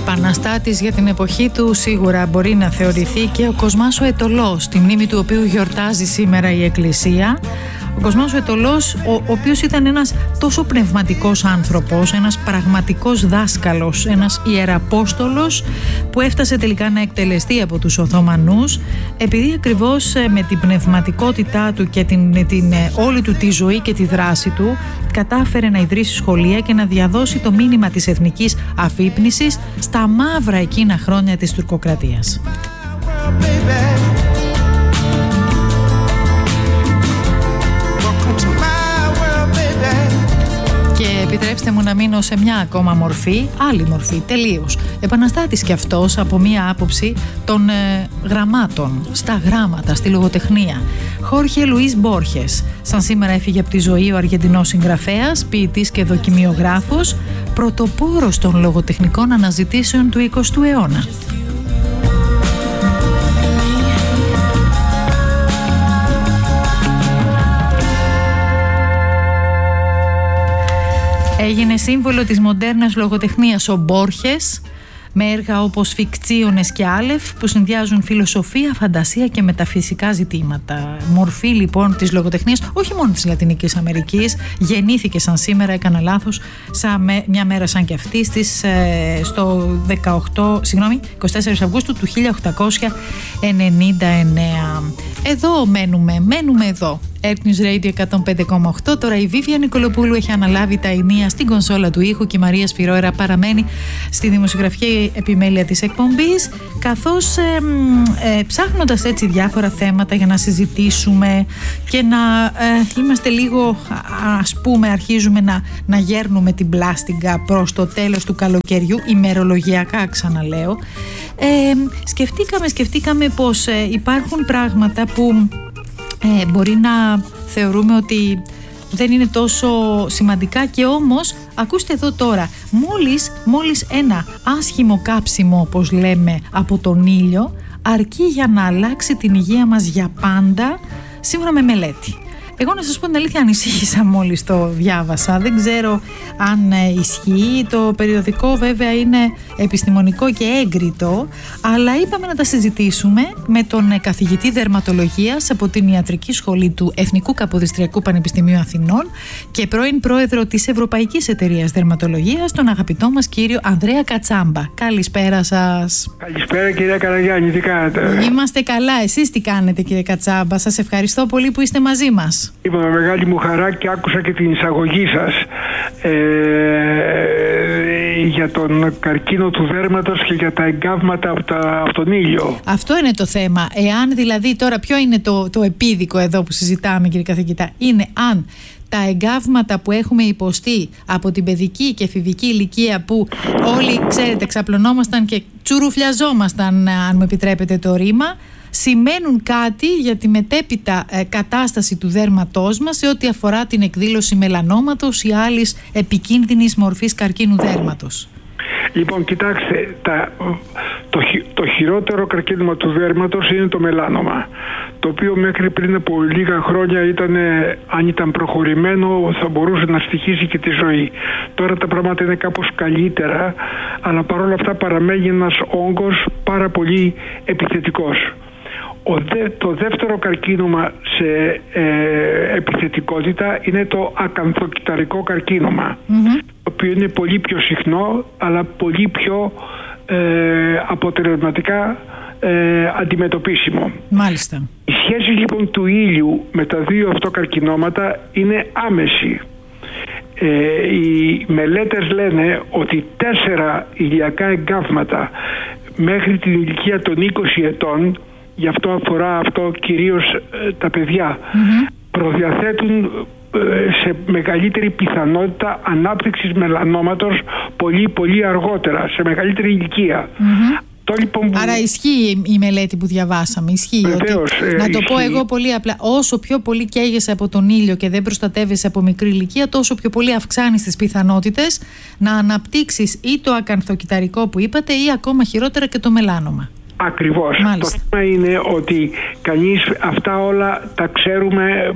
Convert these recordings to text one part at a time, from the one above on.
Επαναστάτης για την εποχή του σίγουρα μπορεί να θεωρηθεί και ο Κοσμάς ο Αιτωλός, τη μνήμη του οποίου γιορτάζει σήμερα η Εκκλησία. Ο Κοσμάς ο Αιτωλός, ο οποίος ήταν ένας τόσο πνευματικός άνθρωπος, ένας πραγματικός δάσκαλος, ένας ιεραπόστολος που έφτασε τελικά να εκτελεστεί από τους Οθωμανούς, επειδή ακριβώς με την πνευματικότητά του και την όλη του τη ζωή και τη δράση του κατάφερε να ιδρύσει σχολεία και να διαδώσει το μήνυμα της εθνικής αφύπνισης στα μαύρα εκείνα χρόνια της τουρκοκρατίας. Και επιτρέψτε μου να μείνω σε μια ακόμα μορφή, άλλη μορφή, τελείως. Επαναστάτης κι αυτός από μια άποψη των γραμμάτων, στα γράμματα, στη λογοτεχνία. Χόρχε Λουίς Μπόρχες. Σαν σήμερα έφυγε από τη ζωή ο Αργεντινός συγγραφέας, ποιητής και δοκιμιογράφος, πρωτοπόρος των λογοτεχνικών αναζητήσεων του 20ου αιώνα. Έγινε σύμβολο της μοντέρνας λογοτεχνίας ο Μπόρχες, με έργα όπως Φικτσίονες και Άλεφ που συνδυάζουν φιλοσοφία, φαντασία και μεταφυσικά ζητήματα. Μορφή λοιπόν της λογοτεχνίας, όχι μόνο της Λατινικής Αμερικής, γεννήθηκε σαν σήμερα, έκανα λάθος, μια μέρα σαν και αυτή, στο 24 Αυγούστου του 1899. Εδώ μένουμε εδώ. Earth News Radio 105,8. Τώρα η Βίβια Νικολοπούλου έχει αναλάβει τα ενία στην κονσόλα του ήχου και η Μαρία Σπυρόερα παραμένει στη δημοσιογραφική επιμέλεια της εκπομπής, καθώς ψάχνοντας έτσι διάφορα θέματα για να συζητήσουμε και να είμαστε λίγο, ας πούμε, αρχίζουμε να γέρνουμε την πλάστιγκα προς το τέλος του καλοκαιριού, ημερολογιακά ξαναλέω. Σκεφτήκαμε πως υπάρχουν πράγματα που μπορεί να θεωρούμε ότι δεν είναι τόσο σημαντικά και όμως, ακούστε εδώ τώρα, μόλις ένα άσχημο κάψιμο, όπως λέμε, από τον ήλιο αρκεί για να αλλάξει την υγεία μας για πάντα, σύμφωνα με μελέτη. Εγώ να σας πω την αλήθεια, ανησύχησα μόλις το διάβασα. Δεν ξέρω αν ισχύει. Το περιοδικό βέβαια είναι επιστημονικό και έγκριτο, αλλά είπαμε να τα συζητήσουμε με τον καθηγητή δερματολογίας από την Ιατρική Σχολή του Εθνικού Καποδιστριακού Πανεπιστημίου Αθηνών και πρώην πρόεδρο της Ευρωπαϊκής Εταιρείας Δερματολογίας, τον αγαπητό μας κύριο Ανδρέα Κατσάμπα. Καλησπέρα σας. Καλησπέρα κυρία Καραγιάννη, τι κάνετε? Είμαστε καλά. Εσείς τι κάνετε κύριε Κατσάμπα? Σας ευχαριστώ πολύ που είστε μαζί μας. Είπα με μεγάλη μου χαρά και άκουσα και την εισαγωγή σας για τον καρκίνο του δέρματος και για τα εγκάβματα από τον ήλιο. Αυτό είναι το θέμα. Εάν δηλαδή τώρα, ποιο είναι το επίδικο εδώ που συζητάμε κύριε καθηγητά, είναι αν τα εγκάβματα που έχουμε υποστεί από την παιδική και εφηβική ηλικία, που όλοι ξέρετε ξαπλωνόμασταν και τσουρουφλιαζόμασταν, αν μου επιτρέπετε το ρήμα, σημαίνουν κάτι για τη μετέπειτα κατάσταση του δέρματός μας σε ό,τι αφορά την εκδήλωση μελανόματος ή άλλης επικίνδυνης μορφής καρκίνου δέρματος. Λοιπόν, κοιτάξτε, το χειρότερο καρκίνωμα του δέρματος είναι το μελάνομα, το οποίο μέχρι πριν από λίγα χρόνια αν ήταν προχωρημένο, θα μπορούσε να στοιχίσει και τη ζωή. Τώρα τα πράγματα είναι κάπως καλύτερα, αλλά παρόλα αυτά παραμένει ένας όγκος πάρα πολύ επιθετικός. Το δεύτερο καρκίνωμα σε επιθετικότητα είναι το ακανθοκυταρικό καρκίνωμα, το οποίο είναι πολύ πιο συχνό αλλά πολύ πιο αποτελεσματικά αντιμετωπίσιμο. Μάλιστα. Η σχέση λοιπόν του ήλιου με τα δύο αυτό καρκινώματα είναι άμεση. Οι μελέτες λένε ότι 4 ηλιακά εγκάβματα μέχρι την ηλικία των 20 ετών, γι' αυτό αφορά αυτό κυρίως τα παιδιά, προδιαθέτουν σε μεγαλύτερη πιθανότητα ανάπτυξης μελανόματος πολύ αργότερα, σε μεγαλύτερη ηλικία. Λοιπόν, άρα ισχύει η μελέτη που διαβάσαμε. Ισχύει. Βεβαίως, ότι, να το πω εγώ πολύ απλά, όσο πιο πολύ καίγεσαι από τον ήλιο και δεν προστατεύεσαι από μικρή ηλικία, τόσο πιο πολύ αυξάνεις τις πιθανότητες να αναπτύξεις ή το ακανθοκυταρικό που είπατε ή ακόμα χειρότερα και το μελάνομα. Ακριβώς. Μάλιστα. Το θέμα είναι ότι κανείς αυτά όλα τα ξέρουμε,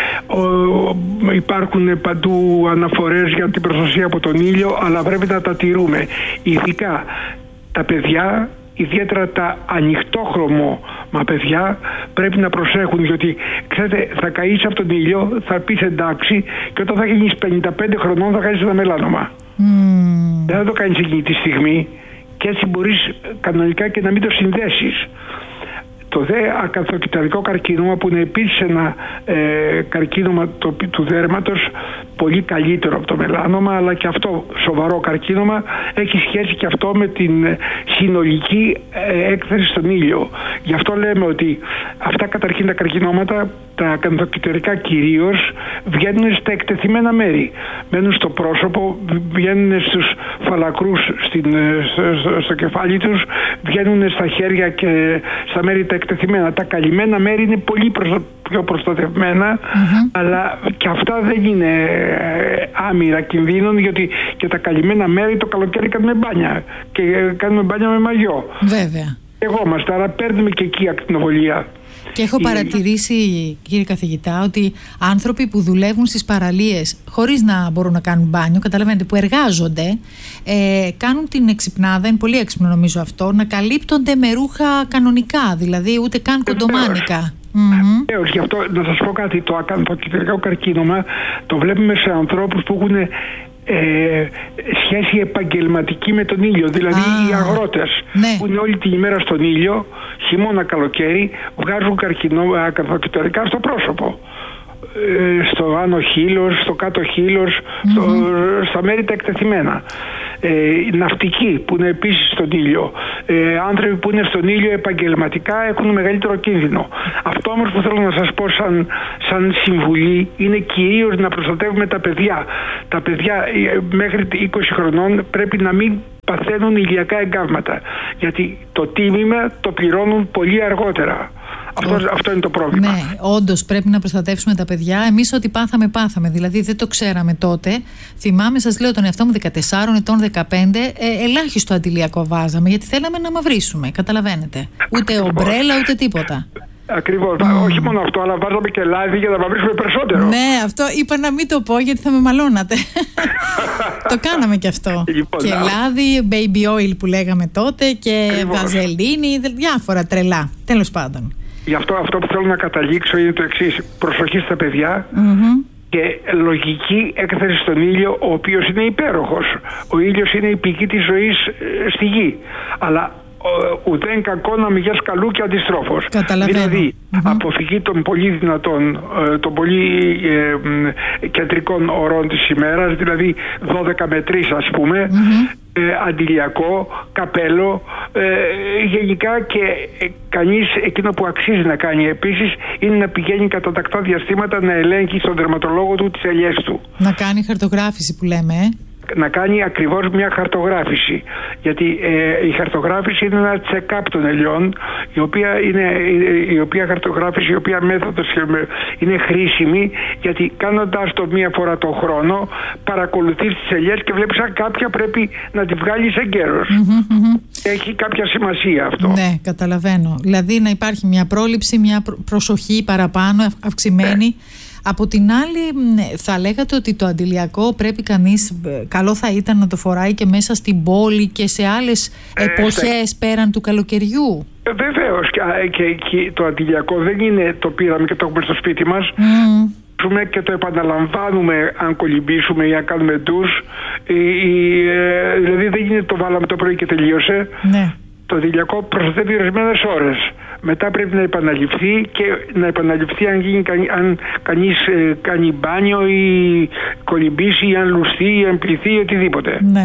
υπάρχουν παντού αναφορές για την προστασία από τον ήλιο, αλλά πρέπει να τα τηρούμε. Ειδικά τα παιδιά, ιδιαίτερα τα ανοιχτόχρωμα παιδιά, πρέπει να προσέχουν, διότι ξέρετε, θα καείς από τον ήλιο, θα πεις εντάξει, και όταν θα γίνεις 55 χρονών θα κάνεις ένα μελάνωμα. Δεν θα το κάνεις εκείνη τη στιγμή, και έτσι μπορείς κανονικά και να μην το συνδέσεις. Το δε ακανθοκυταρικό καρκίνωμα, που είναι επίσης ένα καρκίνωμα του δέρματος, πολύ καλύτερο από το μελάνωμα, αλλά και αυτό σοβαρό καρκίνωμα, έχει σχέση και αυτό με την συνολική έκθεση στον ήλιο. Γι' αυτό λέμε ότι αυτά καταρχήν τα καρκινώματα, τα ακανθοκυταρικά κυρίως, βγαίνουν στα εκτεθειμένα μέρη. Μένουν στο πρόσωπο, βγαίνουν στους φαλακρούς στο κεφάλι τους, βγαίνουν στα χέρια και στα μέρη τα εκτεθειμένα. Τα καλυμμένα μέρη είναι πολύ πιο προστατευμένα, αλλά και αυτά δεν είναι άμυρα κινδύνων, γιατί και τα καλυμμένα μέρη το καλοκαίρι κάνουμε μπάνια, και κάνουμε μπάνια με μαγιό. Βέβαια. Εγώμαστε, άρα παίρνουμε και εκεί ακτινοβολία. Και έχω παρατηρήσει, κύριε καθηγητά, ότι άνθρωποι που δουλεύουν στις παραλίες χωρίς να μπορούν να κάνουν μπάνιο, καταλαβαίνετε, που εργάζονται, κάνουν την εξυπνάδα, είναι πολύ έξυπνο νομίζω αυτό, να καλύπτονται με ρούχα κανονικά, δηλαδή ούτε καν κοντομάνικα. Γι' αυτό να σας πω κάτι, το ακανθοκυταρικό καρκίνωμα το βλέπουμε σε ανθρώπους που έχουν σχέση επαγγελματική με τον ήλιο, δηλαδή οι αγρότες, που είναι όλη την ημέρα στον ήλιο, χειμώνα καλοκαίρι, βγάζουν ακανθοκυταρικά στο πρόσωπο, στο άνω χείλος, στο κάτω χείλος, στα μέρη τα εκτεθειμένα. Ναυτικοί που είναι επίσης στον ήλιο, άνθρωποι που είναι στον ήλιο επαγγελματικά έχουν μεγαλύτερο κίνδυνο. Αυτό όμως που θέλω να σας πω σαν συμβουλή είναι κυρίως να προστατεύουμε τα παιδιά. Τα παιδιά μέχρι 20 χρονών πρέπει να μην παθαίνουν ηλιακά εγκάβματα, γιατί το τίμημα το πληρώνουν πολύ αργότερα. Αυτό είναι το πρόβλημα. Ναι, όντως πρέπει να προστατεύσουμε τα παιδιά. Εμείς ό,τι πάθαμε, δηλαδή δεν το ξέραμε τότε. Θυμάμαι, σας λέω τον εαυτό μου 14 ετών, 15, ελάχιστο αντιλιακό βάζαμε, γιατί θέλαμε να μαυρίσουμε. Καταλαβαίνετε. Ούτε ομπρέλα, ούτε τίποτα. Ακριβώς. Όχι μόνο αυτό, αλλά βάζαμε και λάδι για να μαυρίσουμε περισσότερο. Ναι, αυτό είπα να μην το πω, γιατί θα με μαλώνατε. Το κάναμε και αυτό. Και λάδι, baby oil που λέγαμε τότε, και βαζελίνη, διάφορα τρελά. Τέλος πάντων. Γι' αυτό που θέλω να καταλήξω είναι το εξής: προσοχή στα παιδιά και λογική έκθεση στον ήλιο, ο οποίος είναι υπέροχος. Ο ήλιος είναι η πηγή της ζωής στη γη. Αλλά ουδέν κακό να μηγές καλού και αντιστρόφως. Δηλαδή αποφυγή των πολύ δυνατών, των πολύ κεντρικών ωρών της ημέρας, δηλαδή 12 με 3 ας πούμε, αντιλιακό, καπέλο, γενικά, και κανείς εκείνο που αξίζει να κάνει επίσης είναι να πηγαίνει κατά τακτά διαστήματα να ελέγχει στον δερματολόγο του τις ελιές του. Να κάνει χαρτογράφηση που λέμε, να κάνει ακριβώς μια χαρτογράφηση, γιατί η χαρτογράφηση είναι ένα check-up των ελιών, η οποία χαρτογράφηση, η οποία μέθοδος είναι χρήσιμη, γιατί κάνοντας το μία φορά το χρόνο παρακολουθείς τις ελιές και βλέπεις αν κάποια πρέπει να τη βγάλεις εγκαίρως. Έχει κάποια σημασία αυτό. Ναι, καταλαβαίνω. Δηλαδή να υπάρχει μια πρόληψη, μια προσοχή παραπάνω, αυξημένη. Από την άλλη, θα λέγατε ότι το αντιλιακό πρέπει κανείς, καλό θα ήταν να το φοράει και μέσα στην πόλη και σε άλλες εποχές πέραν του καλοκαιριού. Βεβαίως, και το αντιλιακό δεν είναι το πήραμε και το έχουμε στο σπίτι μας. Και το επαναλαμβάνουμε αν κολυμπήσουμε ή αν κάνουμε ντους. Δηλαδή δεν είναι το βάλαμε το πρωί και τελείωσε. Ναι. Το αντιλιακό προστατεύει ορισμένες ώρες. Μετά πρέπει να επαναληφθεί, και να επαναληφθεί αν κανείς κάνει μπάνιο ή κολυμπήσει ή αν λουστεί ή αν πληθεί ή οτιδήποτε. Ναι.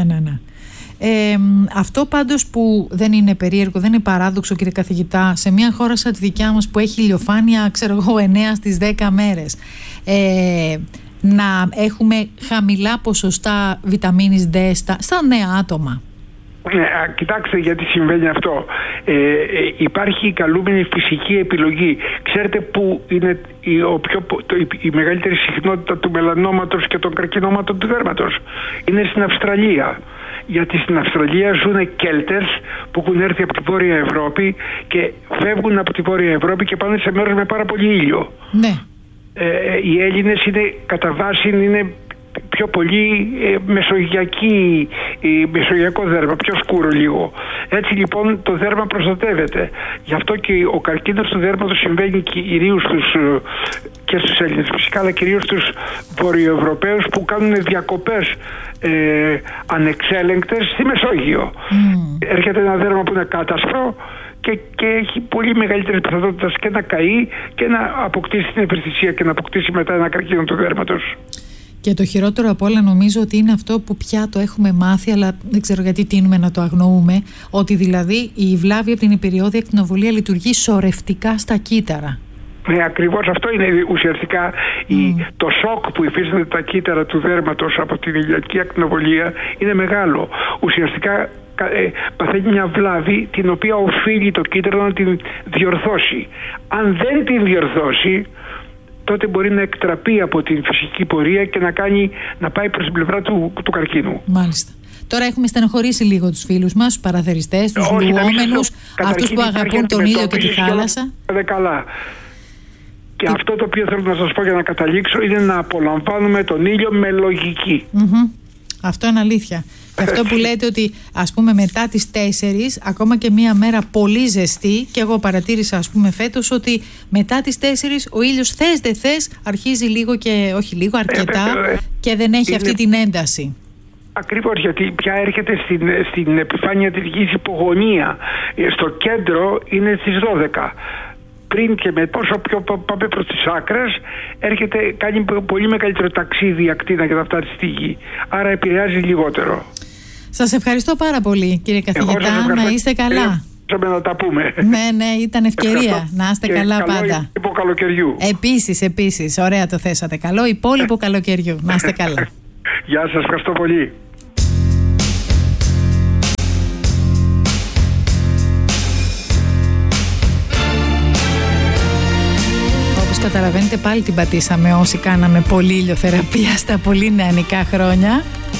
Αυτό πάντως που δεν είναι περίεργο, δεν είναι παράδοξο, κύριε καθηγητά, σε μια χώρα σαν τη δικιά μας που έχει ηλιοφάνεια, 9 στις 10 μέρες, να έχουμε χαμηλά ποσοστά βιταμίνης D στα νέα άτομα. Κοιτάξτε γιατί συμβαίνει αυτό. Υπάρχει η καλούμενη φυσική επιλογή. Ξέρετε που είναι η μεγαλύτερη συχνότητα του μελανόματος και των καρκινώματων του δέρματος? Είναι στην Αυστραλία. Γιατί στην Αυστραλία ζουν Κέλτες που έχουν έρθει από τη Βόρεια Ευρώπη και φεύγουν από τη Βόρεια Ευρώπη και πάνε σε μέρος με πάρα πολύ ήλιο. Ναι. Οι Έλληνες είναι κατά βάση πιο πολύ μεσογειακό δέρμα, πιο σκούρο λίγο. Έτσι λοιπόν το δέρμα προστατεύεται. Γι' αυτό και ο καρκίνος του δέρματος συμβαίνει κυρίως και στους Έλληνες φυσικά, αλλά κυρίως στους Βορειοευρωπαίους που κάνουν διακοπές ανεξέλεγκτες στη Μεσόγειο. Έρχεται ένα δέρμα που είναι κάτασπρο και έχει πολύ μεγαλύτερη πιθανότητα και να καεί και να αποκτήσει την ευαισθησία και να αποκτήσει μετά ένα καρκίνο του δέρματος. Και το χειρότερο από όλα νομίζω ότι είναι αυτό που πια το έχουμε μάθει, αλλά δεν ξέρω γιατί τείνουμε να το αγνοούμε, ότι δηλαδή η βλάβη από την υπηριώδη ακτινοβολία λειτουργεί σωρευτικά στα κύτταρα. Ναι, ακριβώς αυτό είναι ουσιαστικά το σοκ που υφίσταται τα κύτταρα του δέρματος από την ηλιακή ακτινοβολία είναι μεγάλο. Ουσιαστικά παθαίνει μια βλάβη την οποία οφείλει το κύτταρο να την διορθώσει. Αν δεν την διορθώσει, τότε μπορεί να εκτραπεί από την φυσική πορεία και να πάει προς την πλευρά του καρκίνου. Μάλιστα. Τώρα έχουμε στενοχωρήσει λίγο τους φίλους μας, τους παραθεριστές, τους λουόμενους, αυτούς που αγαπούν τον ήλιο και τη θάλασσα. Καλά. Και αυτό το οποίο θέλω να σας πω για να καταλήξω είναι να απολαμβάνουμε τον ήλιο με λογική. Αυτό είναι αλήθεια. Και αυτό που λέτε ότι ας πούμε μετά τις 4, ακόμα και μία μέρα πολύ ζεστή, και εγώ παρατήρησα ας πούμε φέτος ότι μετά τις 4 ο ήλιος θες δεν θες αρχίζει λίγο και όχι λίγο, αρκετά και δεν έχει αυτή την ένταση. Ακριβώς, γιατί πια έρχεται στην επιφάνεια της γης υπογωνία. Στο κέντρο είναι στις 12. Πριν και με πόσο πιο πάμε προς τις άκρες, κάνει πολύ μεγαλύτερο ταξίδι η ακτίνα για να φτάσει στη γη. Άρα επηρεάζει λιγότερο. Σας ευχαριστώ πάρα πολύ κύριε καθηγητά, να είστε καλά. Να τα πούμε. Ναι, ήταν ευκαιρία. Να είστε καλά πάντα. Καλό υπόλοιπο καλοκαιριού. Επίσης, ωραία το θέσατε. Καλό υπόλοιπο καλοκαιριού. Να είστε καλά. Γεια σας, ευχαριστώ πολύ. Καταλαβαίνετε, πάλι την πατήσαμε όσοι κάναμε πολύ ηλιοθεραπεία στα πολύ νεανικά χρόνια.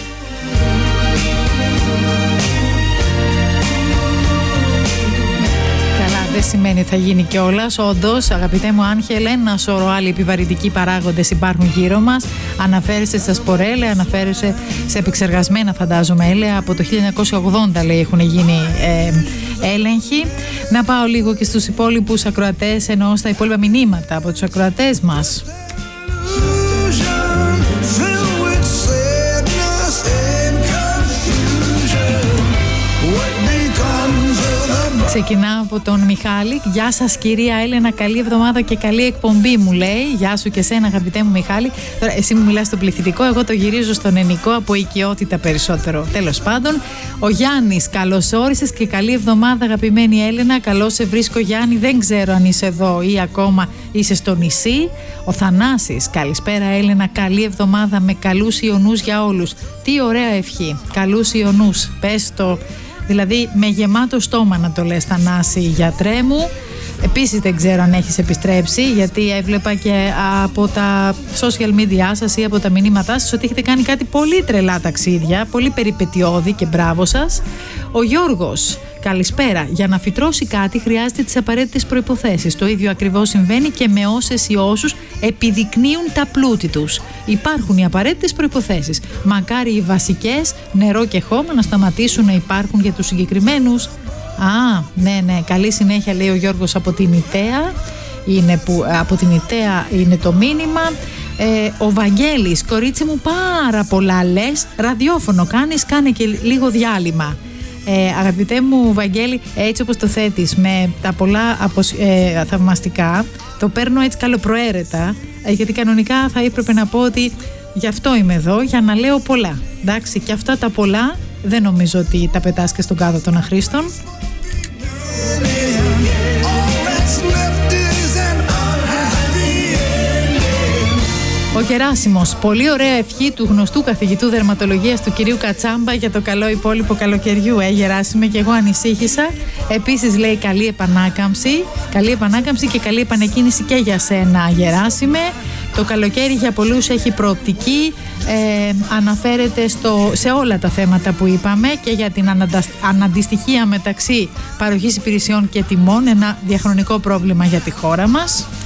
Καλά, δεν σημαίνει ότι θα γίνει κιόλας. Όντως, αγαπητέ μου Άγγελε, ένα σωρό άλλοι επιβαρυντικοί παράγοντες υπάρχουν γύρω μας. Αναφέρεστε στα σπορέλαια, αναφέρεστε σε επεξεργασμένα φαντάζομαι έλαια. Από το 1980 λέει έχουν γίνει έλεγχοι. Να πάω λίγο και στους υπόλοιπους ακροατές, εννοώ στα υπόλοιπα μηνύματα από τους ακροατές μας. Ξεκινάω από τον Μιχάλη. Γεια σας κυρία Έλενα, καλή εβδομάδα και καλή εκπομπή μου λέει. Γεια σου και σένα αγαπητέ μου Μιχάλη. Τώρα εσύ μου μιλάς στο πληθυντικό, εγώ το γυρίζω στον ενικό από οικειότητα περισσότερο. Τέλος πάντων, ο Γιάννης, καλώς όρισες και καλή εβδομάδα αγαπημένη Έλενα. Καλώς σε βρίσκω Γιάννη, δεν ξέρω αν είσαι εδώ ή ακόμα είσαι στο νησί. Ο Θανάσης, καλησπέρα Έλενα, καλή εβδομάδα με καλούς ιονούς για όλους. Τι ωραία ευχή, καλούς ιονούς, πες το. Δηλαδή με γεμάτο στόμα να το λες Θανάση γιατρέ μου. Επίσης δεν ξέρω αν έχεις επιστρέψει, γιατί έβλεπα και από τα social media σας ή από τα μηνύματά σας ότι έχετε κάνει κάτι πολύ τρελά ταξίδια, πολύ περιπετειώδη και μπράβο σας. Ο Γιώργος, καλησπέρα. Για να φυτρώσει κάτι χρειάζεται τις απαραίτητες προϋποθέσεις. Το ίδιο ακριβώς συμβαίνει και με όσες ή όσους επιδεικνύουν τα πλούτη τους. Υπάρχουν οι απαραίτητες προϋποθέσεις. Μακάρι οι βασικές, νερό και χώμα, να σταματήσουν να υπάρχουν για τους συγκεκριμένους. Ναι, καλή συνέχεια λέει ο Γιώργος από την Ιταία. Από την Ιταία είναι το μήνυμα. Ο Βαγγέλης, κορίτσι μου πάρα πολλά λες, ραδιόφωνο κάνεις, κάνε και λίγο διάλειμμα. Αγαπητέ μου Βαγγέλη, έτσι όπως το θέτεις με τα πολλά θαυμαστικά, το παίρνω έτσι καλοπροαίρετα, γιατί κανονικά θα έπρεπε να πω ότι γι' αυτό είμαι εδώ, για να λέω πολλά. Εντάξει, και αυτά τα πολλά δεν νομίζω ότι τα πετάς και στον κάδο των αχρήστων. Ο Γεράσιμος, πολύ ωραία ευχή του γνωστού καθηγητού δερματολογίας του κυρίου Κατσάμπα για το καλό υπόλοιπο καλοκαιριού. Γεράσιμε, και εγώ ανησύχησα. Επίσης λέει καλή επανάκαμψη και καλή επανεκκίνηση και για σένα Γεράσιμε. Το καλοκαίρι για πολλούς έχει προοπτική, αναφέρεται σε όλα τα θέματα που είπαμε και για την αναντιστοιχία μεταξύ παροχής υπηρεσιών και τιμών, ένα διαχρονικό πρόβλημα για τη χώρα μας.